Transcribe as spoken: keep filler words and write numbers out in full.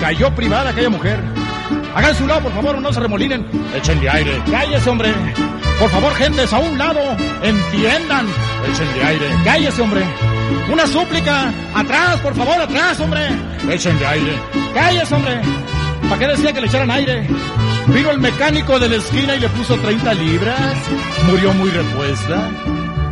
cayó privada aquella mujer. Háganse un lado, por favor, no se remolinen. Échenle aire. Cállese, hombre. Por favor, gentes, a un lado. Entiendan. Échenle aire. Cállese, hombre. Una súplica. Atrás, por favor, atrás, hombre. Échenle aire. Cállese, hombre. ¿Para qué decía que le echaran aire? Vino el mecánico de la esquina y le puso treinta libras. Murió muy repuesta.